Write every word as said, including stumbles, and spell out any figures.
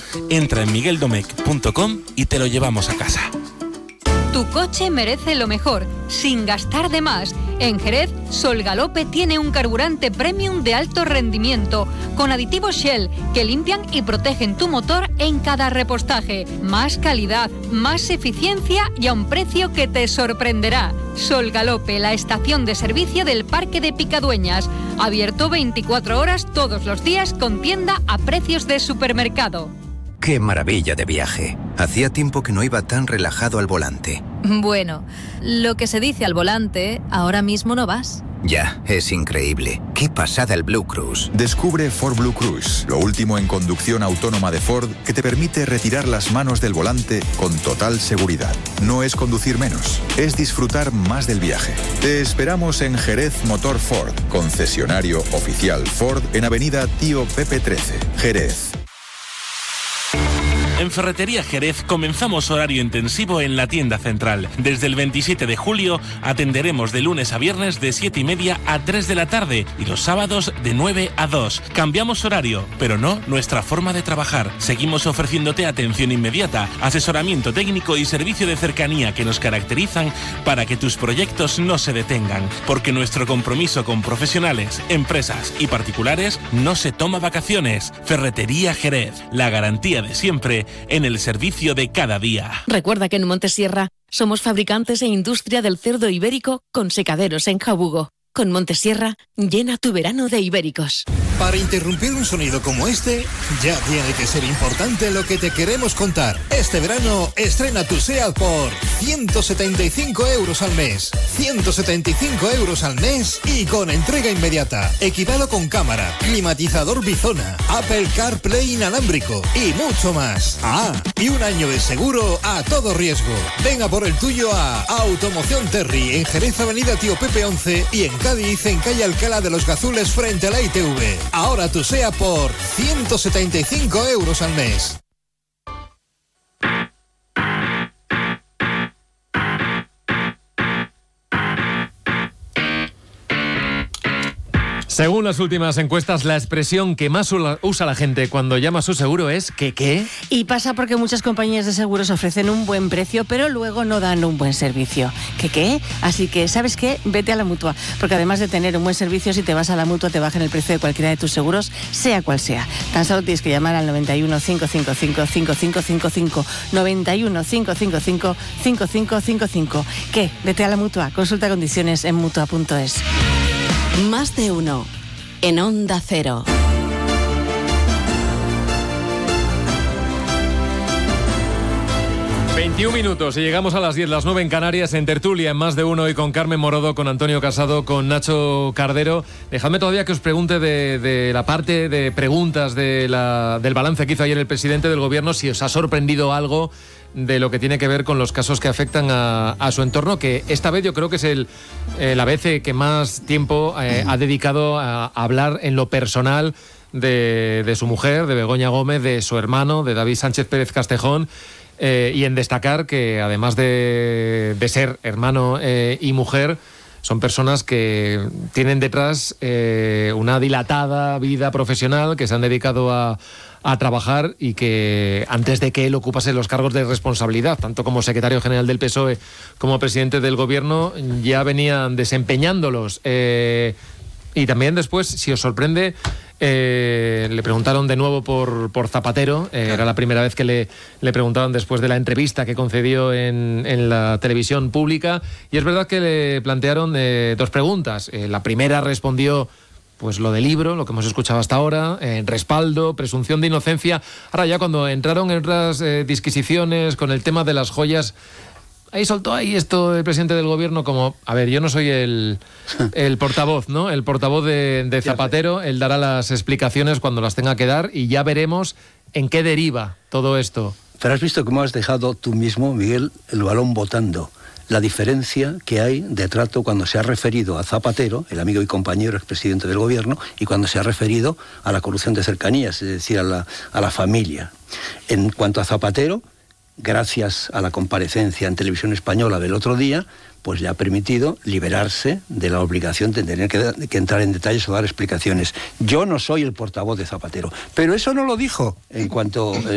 Entra en miguel domecq punto com y te lo llevamos a casa. Tu coche merece lo mejor, sin gastar de más. En Jerez, Sol Galope tiene un carburante premium de alto rendimiento, con aditivos Shell, que limpian y protegen tu motor en cada repostaje. Más calidad, más eficiencia y a un precio que te sorprenderá. Sol Galope, la estación de servicio del Parque de Picadueñas. Abierto veinticuatro horas todos los días con tienda a precios de supermercado. ¡Qué maravilla de viaje! Hacía tiempo que no iba tan relajado al volante. Bueno, lo que se dice al volante, ahora mismo no vas. Ya, es increíble. ¡Qué pasada el Blue Cruise! Descubre Ford Blue Cruise, lo último en conducción autónoma de Ford que te permite retirar las manos del volante con total seguridad. No es conducir menos, es disfrutar más del viaje. Te esperamos en Jerez Motor Ford, concesionario oficial Ford en Avenida Tío Pepe trece, Jerez. En Ferretería Jerez comenzamos horario intensivo en la tienda central. Desde el veintisiete de julio atenderemos de lunes a viernes de siete y media a tres de la tarde y los sábados de nueve a dos. Cambiamos horario, pero no nuestra forma de trabajar. Seguimos ofreciéndote atención inmediata, asesoramiento técnico y servicio de cercanía que nos caracterizan para que tus proyectos no se detengan. Porque nuestro compromiso con profesionales, empresas y particulares no se toma vacaciones. Ferretería Jerez, la garantía de siempre en el servicio de cada día. Recuerda que en Montesierra somos fabricantes e industria del cerdo ibérico con secaderos en Jabugo. Con Montesierra, llena tu verano de ibéricos. Para interrumpir un sonido como este, ya tiene que ser importante lo que te queremos contar. Este verano, estrena tu SEAT por ciento setenta y cinco euros al mes. ciento setenta y cinco euros al mes y con entrega inmediata. Equipado con cámara, climatizador Bizona, Apple CarPlay inalámbrico y mucho más. Ah, y un año de seguro a todo riesgo. Venga por el tuyo a Automoción Terry en Jerez Avenida Tío Pepe once y en Cádiz en calle Alcalá de los Gazules frente a la I T V. Ahora tu SEAT por ciento setenta y cinco euros al mes. Según las últimas encuestas, la expresión que más usa la gente cuando llama a su seguro es ¿que qué? Y pasa porque muchas compañías de seguros ofrecen un buen precio, pero luego no dan un buen servicio. ¿Qué qué? Así que, ¿sabes qué? Vete a la Mutua, porque además de tener un buen servicio, si te vas a la Mutua te bajan el precio de cualquiera de tus seguros, sea cual sea. Tan solo tienes que llamar al noventa y uno, cinco cinco cinco, cinco cinco cinco cinco, noventa y uno, cinco cinco cinco, cinco cinco cinco cinco. ¿Qué? Vete a la Mutua. Consulta condiciones en mutua punto es. Más de uno en Onda Cero. veintiún minutos y llegamos a las diez, las nueve en Canarias, en tertulia, en Más de Uno, y con Carmen Morodo, con Antonio Casado, con Nacho Cardero. Dejadme todavía que os pregunte de, de la parte de preguntas de la, del balance que hizo ayer el presidente del gobierno, si os ha sorprendido algo de lo que tiene que ver con los casos que afectan a, a su entorno, que esta vez yo creo que es el, eh, la vez que más tiempo eh, ha dedicado a, a hablar en lo personal de, de su mujer, de Begoña Gómez, de su hermano, de David Sánchez Pérez Castejón, eh, y en destacar que además de, de ser hermano eh, y mujer, son personas que tienen detrás eh, una dilatada vida profesional, que se han dedicado a, a trabajar y que antes de que él ocupase los cargos de responsabilidad, tanto como secretario general del P S O E como presidente del gobierno, ya venían desempeñándolos. Eh, y también después, si os sorprende, eh, le preguntaron de nuevo por, por Zapatero. Eh, claro. Era la primera vez que le, le preguntaban después de la entrevista que concedió en, en la televisión pública. Y es verdad que le plantearon eh, dos preguntas. Eh, la primera respondió pues lo del libro, lo que hemos escuchado hasta ahora, eh, respaldo, presunción de inocencia. Ahora ya cuando entraron en otras eh, disquisiciones con el tema de las joyas, ahí soltó ahí esto el presidente del gobierno como, a ver, yo no soy el, el portavoz, ¿no? El portavoz de, de Zapatero, él dará las explicaciones cuando las tenga que dar y ya veremos en qué deriva todo esto. Pero has visto cómo has dejado tú mismo, Miguel, el balón botando. La diferencia que hay de trato cuando se ha referido a Zapatero, el amigo y compañero expresidente del gobierno, y cuando se ha referido a la corrupción de cercanías, es decir, a la, a la familia. En cuanto a Zapatero, gracias a la comparecencia en Televisión Española del otro día, pues le ha permitido liberarse de la obligación de tener que, que entrar en detalles o dar explicaciones. Yo no soy el portavoz de Zapatero, pero eso no lo dijo en cuanto... Eh,